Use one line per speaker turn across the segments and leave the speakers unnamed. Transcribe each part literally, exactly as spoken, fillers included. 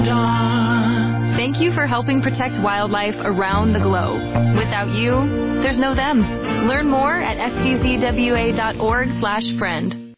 Thank you for helping protect wildlife around the globe. Without you, there's no them. Learn more at s d z w a dot org slash friend.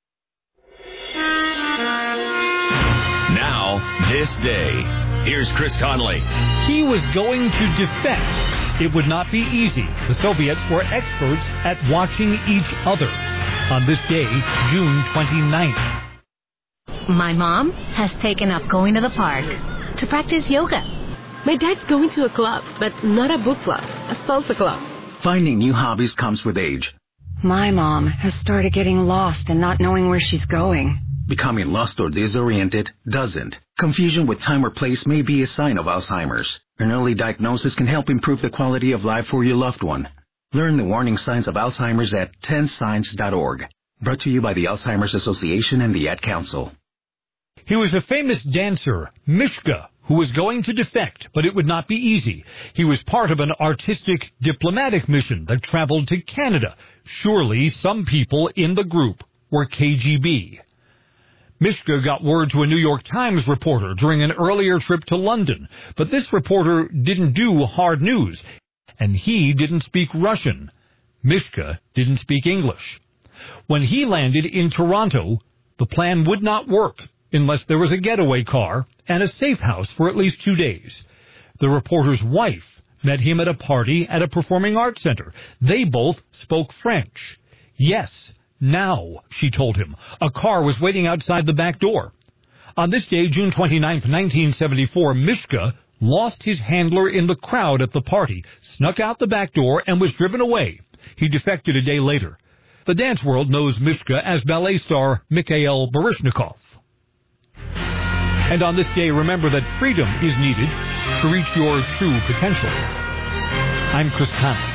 Now, this day. Here's Chris Conley.
He was going to defect. It would not be easy. The Soviets were experts at watching each other. On this day, June twenty-ninth.
My mom has taken up going to the park to practice yoga.
My dad's going to a club, but not a book club, a salsa club.
Finding new hobbies comes with age.
My mom has started getting lost and not knowing where she's going.
Becoming lost or disoriented doesn't. Confusion with time or place may be a sign of Alzheimer's. An early diagnosis can help improve the quality of life for your loved one. Learn the warning signs of Alzheimer's at ten signs dot org. Brought to you by the Alzheimer's Association and the Ad Council.
He was a famous dancer, Mishka, who was going to defect, but it would not be easy. He was part of an artistic diplomatic mission that traveled to Canada. Surely some people in the group were K G B. Mishka got word to a New York Times reporter during an earlier trip to London, but this reporter didn't do hard news, and he didn't speak Russian. Mishka didn't speak English. When he landed in Toronto, the plan would not work unless there was a getaway car and a safe house for at least two days. The reporter's wife met him at a party at a performing arts center. They both spoke French. Yes, now, she told him, a car was waiting outside the back door. On this day, June twenty-ninth, nineteen seventy-four, Mishka lost his handler in the crowd at the party, snuck out the back door, and was driven away. He defected a day later. The dance world knows Mishka as ballet star Mikhail Baryshnikov. And on this day, remember that freedom is needed to reach your true potential. I'm Chris Conley.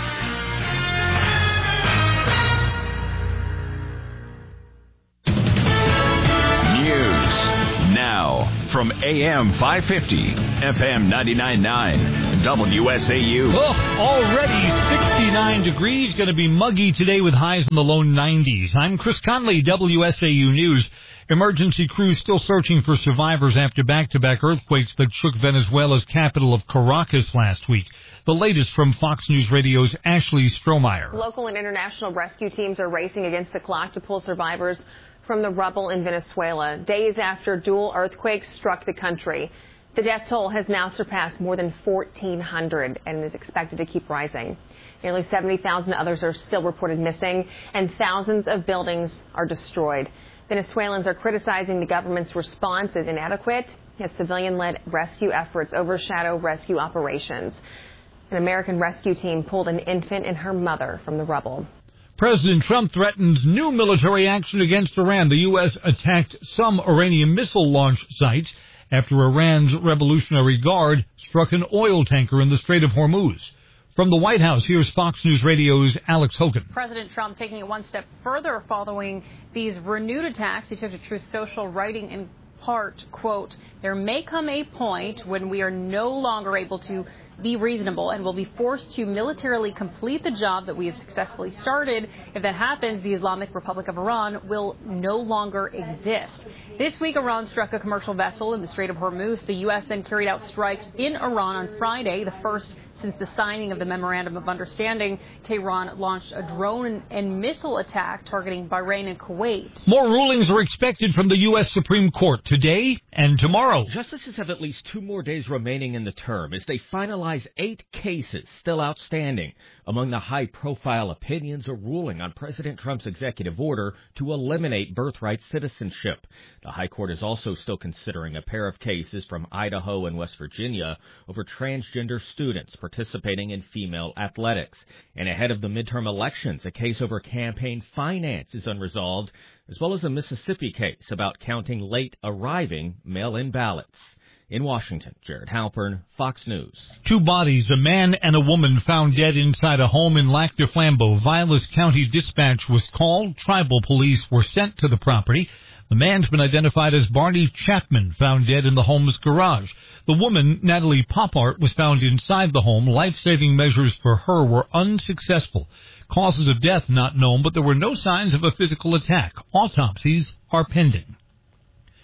News now from A M five fifty, F M ninety-nine point nine, W S A U.
Oh, already sixty-nine degrees. Going to be muggy today with highs in the low nineties. I'm Chris Conley, W S A U News. Emergency crews still searching for survivors after back-to-back earthquakes that shook Venezuela's capital of Caracas last week. The latest from Fox News Radio's Ashley Strohmeyer.
Local and international rescue teams are racing against the clock to pull survivors from the rubble in Venezuela, days after dual earthquakes struck the country. The death toll has now surpassed more than fourteen hundred and is expected to keep rising. Nearly seventy thousand others are still reported missing, and thousands of buildings are destroyed. Venezuelans are criticizing the government's response as inadequate as civilian-led rescue efforts overshadow rescue operations. An American rescue team pulled an infant and her mother from the rubble.
President Trump threatens new military action against Iran. The U S attacked some Iranian missile launch sites after Iran's Revolutionary Guard struck an oil tanker in the Strait of Hormuz. From the White House, here's Fox News Radio's Alex Hogan.
President Trump taking it one step further following these renewed attacks. He took to Truth Social, writing in part, quote, "There may come a point when we are no longer able to be reasonable and will be forced to militarily complete the job that we have successfully started. If that happens, the Islamic Republic of Iran will no longer exist." This week, Iran struck a commercial vessel in the Strait of Hormuz. The U S then carried out strikes in Iran on Friday, the first since the signing of the Memorandum of Understanding. Tehran launched a drone and missile attack targeting Bahrain and Kuwait.
More rulings are expected from the U S Supreme Court today and tomorrow.
Justices have at least two more days remaining in the term as they finalize eight cases still outstanding. Among the high-profile opinions, a ruling on President Trump's executive order to eliminate birthright citizenship. The High Court is also still considering a pair of cases from Idaho and West Virginia over transgender students participating in female athletics. And ahead of the midterm elections, a case over campaign finance is unresolved, as well as a Mississippi case about counting late arriving mail-in ballots. In Washington, Jared Halpern, Fox News.
Two bodies, a man and a woman, found dead inside a home in Lac du Flambeau. Vilas County Dispatch was called. Tribal police were sent to the property. The man's been identified as Barney Chapman, found dead in the home's garage. The woman, Natalie Popart, was found inside the home. Life-saving measures for her were unsuccessful. Causes of death not known, but there were no signs of a physical attack. Autopsies are pending.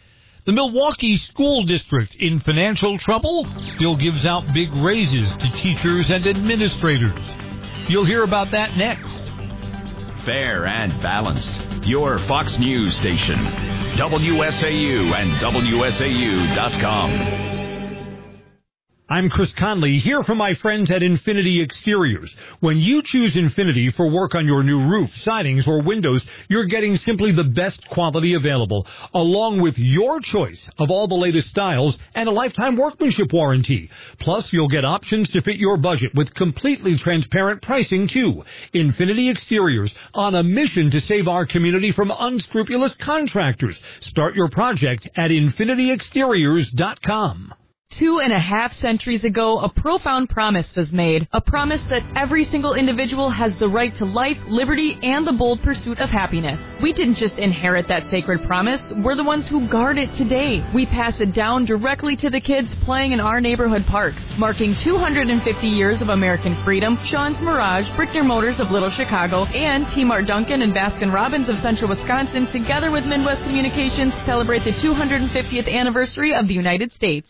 The Milwaukee School District, in financial trouble, still gives out big raises to teachers and administrators. You'll hear about that next.
Fair and balanced. Your Fox News station. W S A U and W S A U dot com.
I'm Chris Conley, here from my friends at Infinity Exteriors. When you choose Infinity for work on your new roof, sidings, or windows, you're getting simply the best quality available, along with your choice of all the latest styles and a lifetime workmanship warranty. Plus, you'll get options to fit your budget with completely transparent pricing, too. Infinity Exteriors, on a mission to save our community from unscrupulous contractors. Start your project at Infinity Exteriors dot com.
Two and a half centuries ago, a profound promise was made, a promise that every single individual has the right to life, liberty, and the bold pursuit of happiness. We didn't just inherit that sacred promise, we're the ones who guard it today. We pass it down directly to the kids playing in our neighborhood parks. Marking two hundred fifty years of American freedom, Sean's Mirage, Brickner Motors of Little Chicago, and T. Mart Duncan and Baskin Robbins of Central Wisconsin, together with Midwest Communications, celebrate the two hundred fiftieth anniversary of the United States.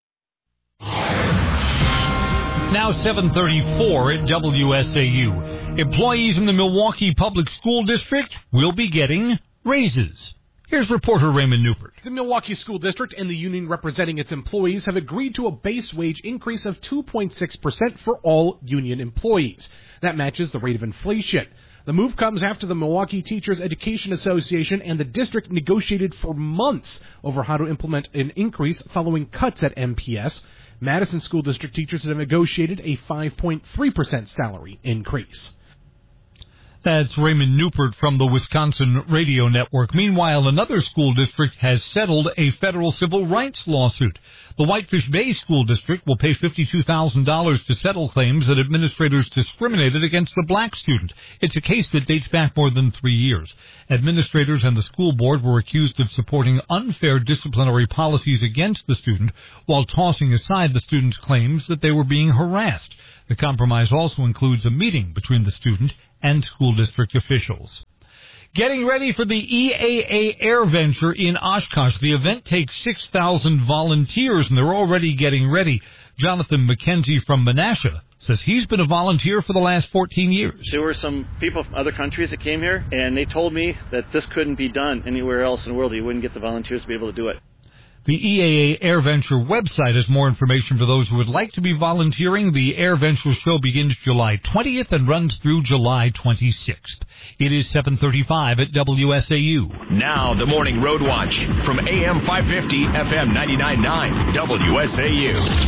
Now seven thirty-four at W S A U. Employees in the Milwaukee Public School District will be getting raises. Here's reporter Raymond Newport.
The Milwaukee School District and the union representing its employees have agreed to a base wage increase of two point six percent for all union employees. That matches the rate of inflation. The move comes after the Milwaukee Teachers Education Association and the district negotiated for months over how to implement an increase following cuts at M P S. Madison School District teachers have negotiated a five point three percent salary increase.
That's Raymond Newport from the Wisconsin Radio Network. Meanwhile, another school district has settled a federal civil rights lawsuit. The Whitefish Bay School District will pay fifty-two thousand dollars to settle claims that administrators discriminated against a black student. It's a case that dates back more than three years. Administrators and the school board were accused of supporting unfair disciplinary policies against the student while tossing aside the student's claims that they were being harassed. The compromise also includes a meeting between the student and school district officials. Getting ready for the E A A Air Venture in Oshkosh. The event takes six thousand volunteers, and they're already getting ready. Jonathan McKenzie from Menasha says he's been a volunteer for the last fourteen years.
There were some people from other countries that came here, and they told me that this couldn't be done anywhere else in the world. You wouldn't get the volunteers to be able to do it.
The E A A Air Venture website has more information for those who would like to be volunteering. The Air Venture show begins July twentieth and runs through July twenty-sixth. It is seven thirty-five at W S A U.
Now the Morning Road Watch from A M five fifty, F M ninety-nine point nine, W S A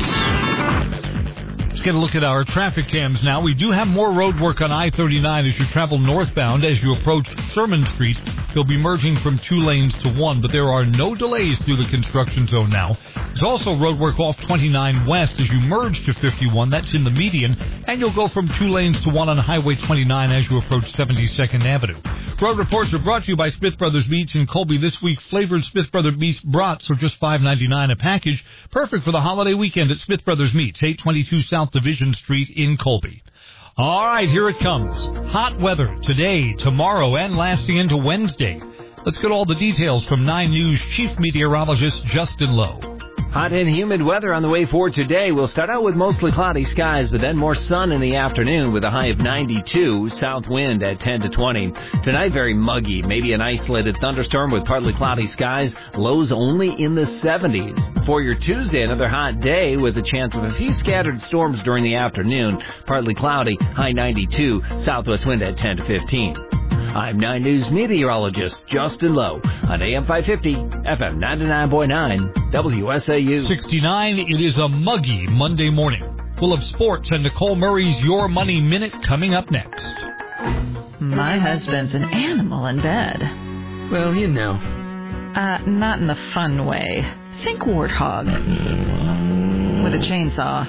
U.
Let's get a look at our traffic cams now. We do have more road work on I thirty-nine as you travel northbound. As you approach Sherman Street, you'll be merging from two lanes to one, but there are no delays through the construction zone now. There's also road work off twenty-nine West as you merge to fifty-one. That's in the median, and you'll go from two lanes to one on Highway twenty-nine as you approach seventy-second Avenue. Road reports are brought to you by Smith Brothers Meats in Colby. This week, flavored Smith Brothers Meats brats are just five ninety-nine a package. Perfect for the holiday weekend at Smith Brothers Meats, eight twenty-two South Division Street in Colby. All right, here it comes. Hot weather today, tomorrow, and lasting into Wednesday. Let's get all the details from nine News Chief Meteorologist Justin Lowe.
Hot and humid weather on the way for today. We'll start out with mostly cloudy skies, but then more sun in the afternoon with a high of ninety-two, south wind at ten to twenty. Tonight, very muggy, maybe an isolated thunderstorm with partly cloudy skies, lows only in the seventies. For your Tuesday, another hot day with a chance of a few scattered storms during the afternoon, partly cloudy, high ninety-two, southwest wind at ten to fifteen. I'm nine News meteorologist Justin Lowe on A M five fifty, F M ninety-nine point nine, W S A U.
sixty-nine, it is a muggy Monday morning. Full of sports and Nicole Murray's Your Money Minute coming up next.
My husband's an animal in bed.
Well, you know.
Uh, not in the fun way. Think warthog. With a chainsaw.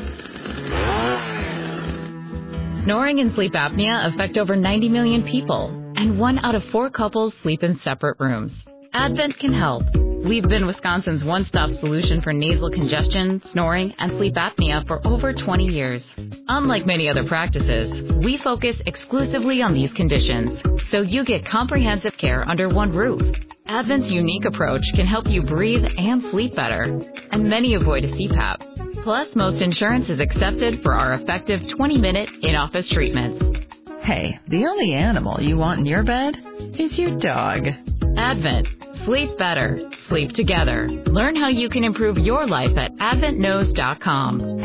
Snoring and sleep apnea affect over ninety million people, and one out of four couples sleep in separate rooms. Advent can help. We've been Wisconsin's one-stop solution for nasal congestion, snoring, and sleep apnea for over twenty years. Unlike many other practices, we focus exclusively on these conditions, so you get comprehensive care under one roof. Advent's unique approach can help you breathe and sleep better, and many avoid a C PAP. Plus, most insurance is accepted for our effective twenty-minute in-office treatments.
Hey, the only animal you want in your bed is your dog.
Advent. Sleep better. Sleep together. Learn how you can improve your life at advent knows dot com.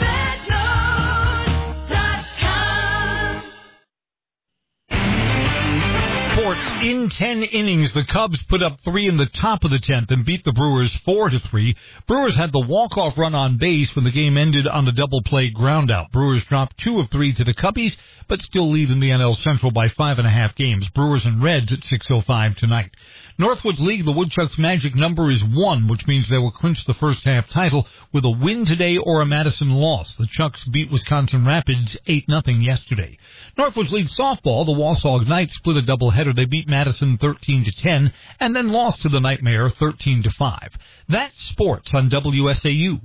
Sports in ten innings. The Cubs put up three in the top of the tenth and beat the Brewers four to three. Brewers had the walk-off run on base when the game ended on the double play groundout. Brewers dropped two of three to the Cubbies, but still lead in the N L Central by five and a half games. Brewers and Reds at six oh five tonight. Northwoods League, the Woodchucks' magic number is one, which means they will clinch the first half title with a win today or a Madison loss. The Chucks beat Wisconsin Rapids eight nothing yesterday. Northwoods League softball, the Wausau Knights split a doubleheader. They beat Madison thirteen to ten and then lost to the Nightmare thirteen to five. That's sports on W S A U.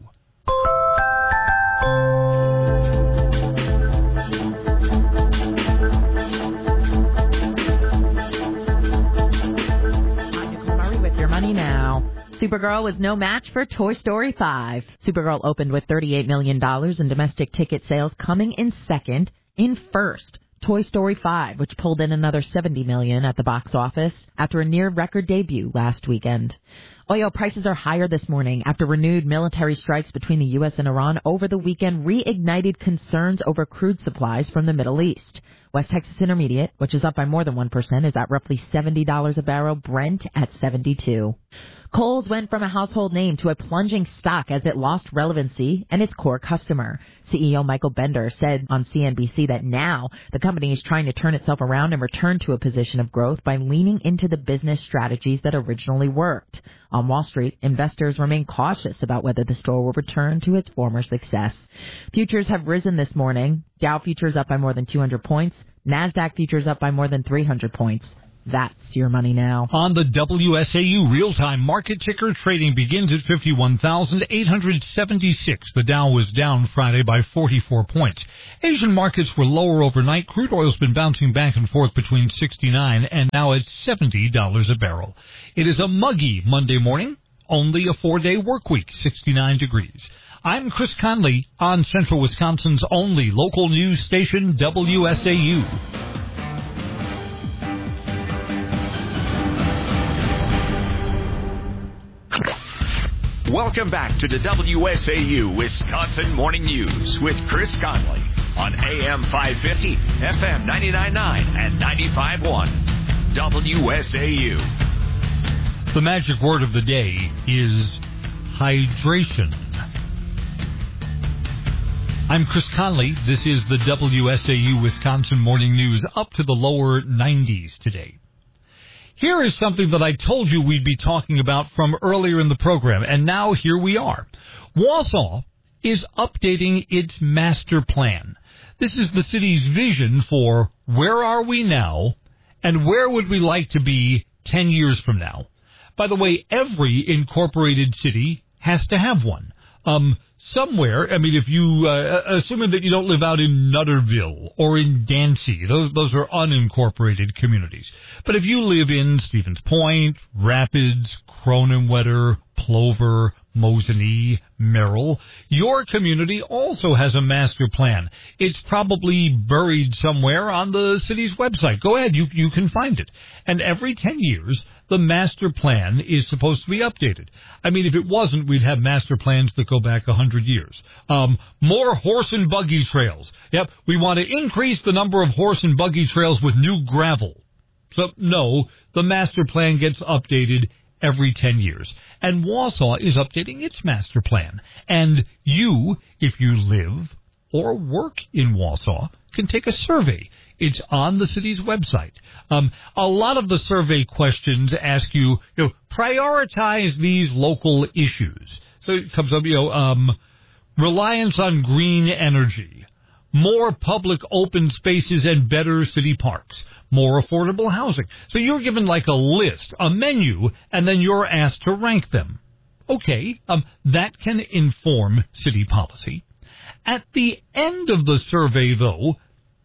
Now, Supergirl was no match for Toy Story five. Supergirl opened with thirty-eight million dollars in domestic ticket sales, coming in second. In first, Toy Story five, which pulled in another seventy million dollars at the box office after a near-record debut last weekend. Oil prices are higher this morning after renewed military strikes between the U S and Iran over the weekend reignited concerns over crude supplies from the Middle East. West Texas Intermediate, which is up by more than one percent, is at roughly seventy dollars a barrel, Brent at seventy-two. Kohl's went from a household name to a plunging stock as it lost relevancy and its core customer. C E O Michael Bender said on C N B C that now the company is trying to turn itself around and return to a position of growth by leaning into the business strategies that originally worked. On Wall Street, investors remain cautious about whether the store will return to its former success. Futures have risen this morning. Dow futures up by more than two hundred points. NASDAQ futures up by more than three hundred points. That's your money now.
On the W S A U real-time market ticker, trading begins at fifty-one thousand eight hundred seventy-six. The Dow was down Friday by forty-four points. Asian markets were lower overnight. Crude oil's been bouncing back and forth between sixty-nine and now at seventy dollars a barrel. It is a muggy Monday morning, only a four-day work week, sixty-nine degrees. I'm Chris Conley on Central Wisconsin's only local news station, W S A U.
Welcome back to the W S A U Wisconsin Morning News with Chris Conley on A M five fifty, F M ninety-nine point nine, and ninety-five point one. W S A U.
The magic word of the day is hydration. I'm Chris Conley. This is the W S A U Wisconsin Morning News, up to the lower nineties today. Here is something that I told you we'd be talking about from earlier in the program, and now here we are. Wausau is updating its master plan. This is the city's vision for where are we now and where would we like to be ten years from now. By the way, every incorporated city has to have one. Um, somewhere, I mean, if you, uh, assuming that you don't live out in Nutterville or in Dancy, those, those are unincorporated communities. But if you live in Stevens Point, Rapids, Cronenweder, Plover, Mosinee, Merrill, your community also has a master plan. It's probably buried somewhere on the city's website. Go ahead, you, you can find it. And every ten years, the master plan is supposed to be updated. I mean, if it wasn't, we'd have master plans that go back one hundred years. Um, more horse and buggy trails. Yep, we want to increase the number of horse and buggy trails with new gravel. So, no, the master plan gets updated every ten years. And Wausau is updating its master plan. And you, if you live or work in Wausau, can take a survey. It's on the city's website. Um, a lot of the survey questions ask you, you know, prioritize these local issues. So it comes up, you know, um, reliance on green energy, more public open spaces and better city parks, more affordable housing. So you're given like a list, a menu, and then you're asked to rank them. Okay, um, that can inform city policy. At the end of the survey, though,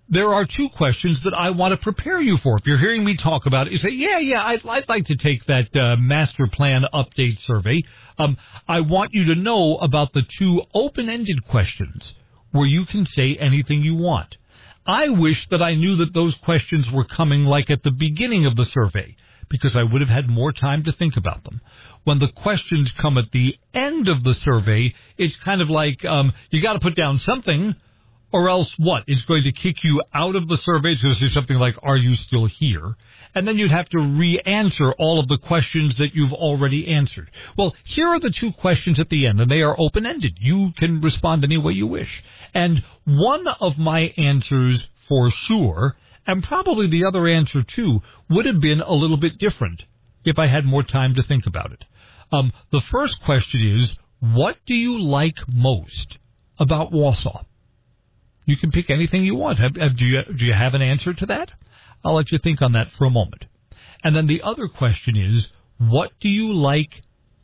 there are two questions that I want to prepare you for. If you're hearing me talk about it, you say, yeah, yeah, I'd, I'd like to take that uh, master plan update survey. Um, I want you to know about the two open-ended questions where you can say anything you want. I wish that I knew that those questions were coming like at the beginning of the survey, because I would have had more time to think about them. When the questions come at the end of the survey, it's kind of like um, you got to put down something, or else what? It's going to kick you out of the survey. It's going to say something like, are you still here? And then you'd have to re-answer all of the questions that you've already answered. Well, here are the two questions at the end, and they are open-ended. You can respond any way you wish. And one of my answers for sure, and probably the other answer too, would have been a little bit different if I had more time to think about it. Um, the first question is, what do you like most about Wausau? You can pick anything you want. Have, have, do you, do you have an answer to that? I'll let you think on that for a moment. And then the other question is, what do you like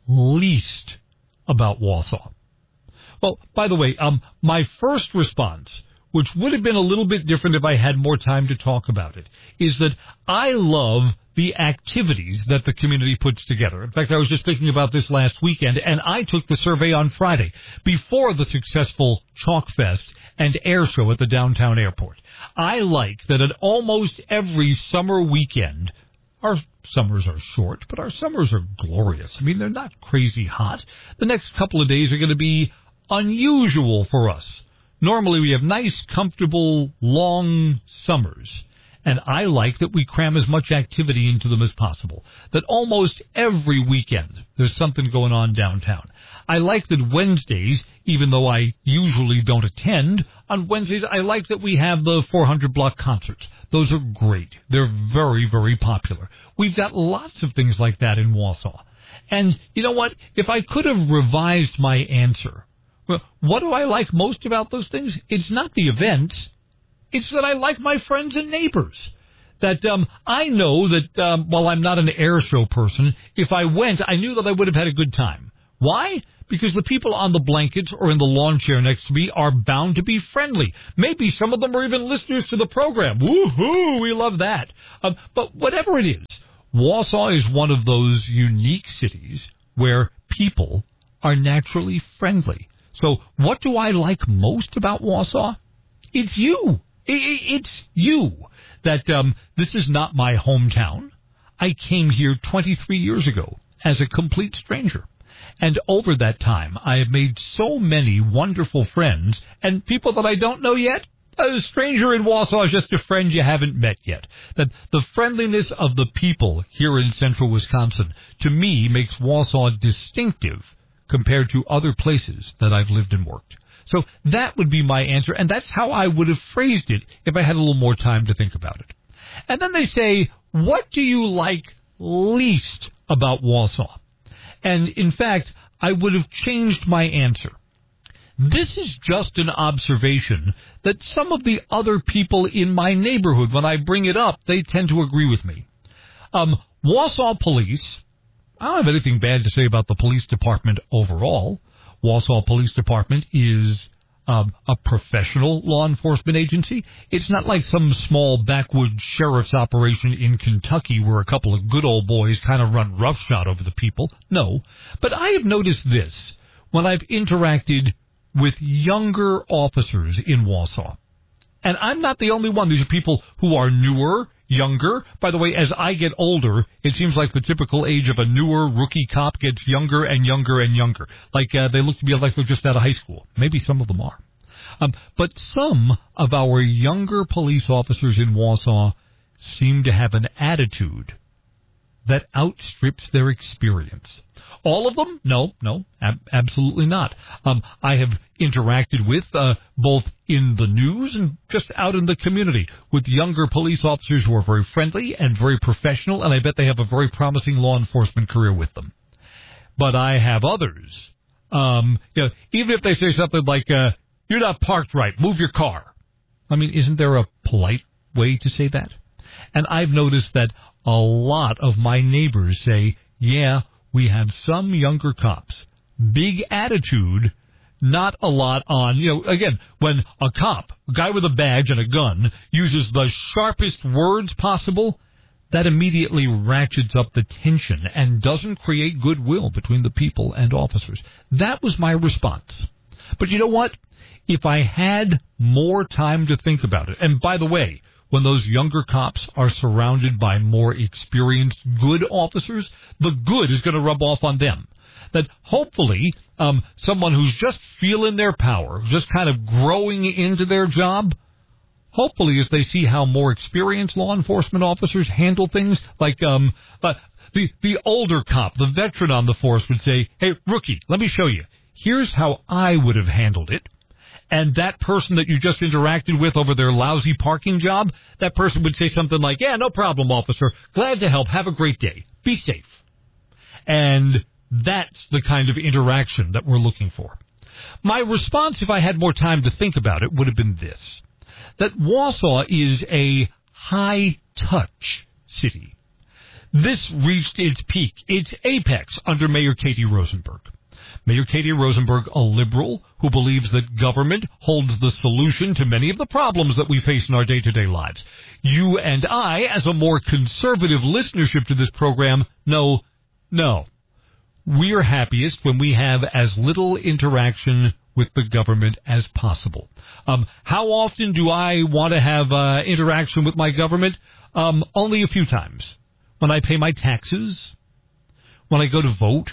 least about Wausau? Well, by the way, um, my first response, which would have been a little bit different if I had more time to talk about it, is that I love the activities that the community puts together. In fact, I was just thinking about this last weekend, and I took the survey on Friday before the successful Chalk Fest and air show at the downtown airport. I like that at almost every summer weekend, our summers are short, but our summers are glorious. I mean, they're not crazy hot. The next couple of days are going to be unusual for us. Normally, we have nice, comfortable, long summers. And I like that we cram as much activity into them as possible. That almost every weekend there's something going on downtown. I like that Wednesdays, even though I usually don't attend, on Wednesdays I like that we have the four hundred block concerts. Those are great. They're very, very popular. We've got lots of things like that in Wausau. And you know what? If I could have revised my answer, well, what do I like most about those things? It's not the events. It's that I like my friends and neighbors. That um, I know that um, while I'm not an air show person, if I went, I knew that I would have had a good time. Why? Because the people on the blankets or in the lawn chair next to me are bound to be friendly. Maybe some of them are even listeners to the program. Woohoo! We love that. Um, but whatever it is, Wausau is one of those unique cities where people are naturally friendly. So what do I like most about Wausau? It's you. It's you. That um, this is not my hometown. I came here twenty-three years ago as a complete stranger. And over that time, I have made so many wonderful friends and people that I don't know yet. A stranger in Wausau is just a friend you haven't met yet. That the friendliness of the people here in central Wisconsin, to me, makes Wausau distinctive compared to other places that I've lived and worked. So that would be my answer, and that's how I would have phrased it if I had a little more time to think about it. And then they say, what do you like least about Wausau? And in fact, I would have changed my answer. This is just an observation that some of the other people in my neighborhood, when I bring it up, they tend to agree with me. Um, Wausau Police, I don't have anything bad to say about the police department overall. Wausau Police Department is um, a professional law enforcement agency. It's not like some small backwoods sheriff's operation in Kentucky where a couple of good old boys kind of run roughshod over the people. No. But I have noticed this when I've interacted with younger officers in Wausau. And I'm not the only one. These are people who are newer, younger. By the way, as I get older, it seems like the typical age of a newer rookie cop gets younger and younger and younger. Like uh, they look to be like they're just out of high school. Maybe some of them are. Um, but some of our younger police officers in Wausau seem to have an attitude that outstrips their experience. All of them? No, no, ab- absolutely not. Um, I have interacted with, uh, both in the news and just out in the community, with younger police officers who are very friendly and very professional, and I bet they have a very promising law enforcement career with them. But I have others, um, you know, even if they say something like, uh, you're not parked right, move your car. I mean, isn't there a polite way to say that? And I've noticed that a lot of my neighbors say, yeah, we have some younger cops. Big attitude, not a lot on, you know, again, when a cop, a guy with a badge and a gun, uses the sharpest words possible, that immediately ratchets up the tension and doesn't create goodwill between the people and officers. That was my response. But you know what? If I had more time to think about it, and by the way, when those younger cops are surrounded by more experienced, good officers, the good is going to rub off on them. That hopefully um, someone who's just feeling their power, just kind of growing into their job, hopefully as they see how more experienced law enforcement officers handle things, like um, uh, the, the older cop, the veteran on the force would say, hey, rookie, let me show you. Here's how I would have handled it. And that person that you just interacted with over their lousy parking job, that person would say something like, yeah, no problem, officer. Glad to help. Have a great day. Be safe. And that's the kind of interaction that we're looking for. My response, if I had more time to think about it, would have been this. That Wausau is a high-touch city. This reached its peak, its apex, under Mayor Katie Rosenberg. Mayor Katie Rosenberg, a liberal who believes that government holds the solution to many of the problems that we face in our day-to-day lives. You and I, as a more conservative listenership to this program, know, no. We're happiest when we have as little interaction with the government as possible. Um, how often do I want to have uh, interaction with my government? Um, only a few times. When I pay my taxes, when I go to vote.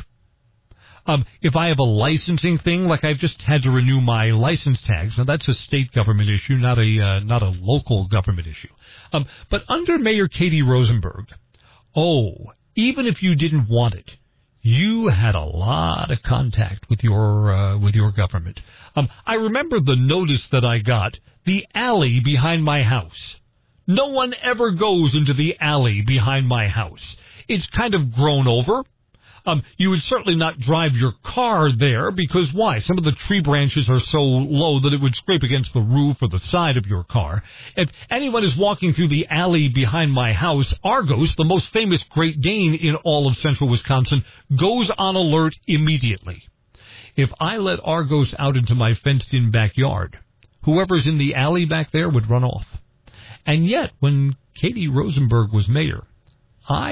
Um, if I have a licensing thing, like I've just had to renew my license tags, now that's a state government issue, not a uh, not a local government issue. Um, but under Mayor Katie Rosenberg, oh, even if you didn't want it, you had a lot of contact with your uh, with your government. Um, I remember the notice that I got, the alley behind my house. No one ever goes into the alley behind my house. It's kind of grown over. Um, you would certainly not drive your car there because why? Some of the tree branches are so low that it would scrape against the roof or the side of your car. If anyone is walking through the alley behind my house, Argos, the most famous Great Dane in all of central Wisconsin, goes on alert immediately. If I let Argos out into my fenced-in backyard, whoever's in the alley back there would run off. And yet, when Katie Rosenberg was mayor,